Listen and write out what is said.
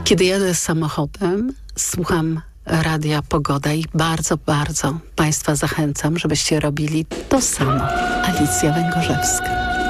Kiedy jadę samochodem, słucham Radia Pogoda i bardzo, bardzo Państwa zachęcam, żebyście robili to samo. Alicja Węgorzewska.